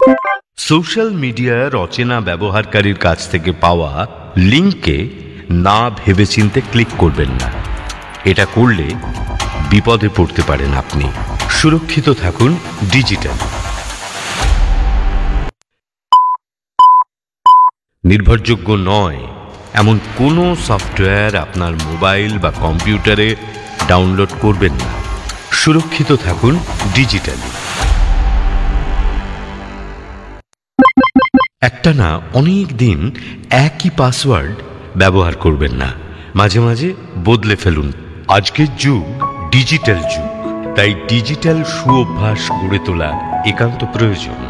Social মিডিয়ার অচেনা ব্যবহারকারীর কাছ থেকে পাওয়া লিঙ্কে না ভেবেচিন্তে ক্লিক করবেন না। এটা করলে বিপদে পড়তে পারেন আপনি। সুরক্ষিত থাকুন ডিজিটাল। নির্ভরযোগ্য নয় এমন কোনো সফটওয়্যার আপনার মোবাইল বা কম্পিউটারে ডাউনলোড করবেন না। সুরক্ষিত থাকুন ডিজিটালি। একটানা অনেক দিন একই পাসওয়ার্ড ব্যবহার করবেন না, মাঝে মাঝে বদলে ফেলুন। আজকের যুগ ডিজিটাল যুগ, তাই ডিজিটাল সুঅভ্যাস গড়ে তোলা একান্ত প্রয়োজন।